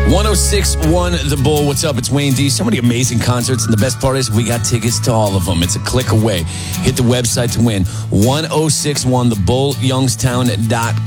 1061 The Bull. What's up? It's Wayne D. So many amazing concerts, and the best part is we got tickets to all of them. It's a click away. Hit the website to win. 1061thebullyoungstown.com.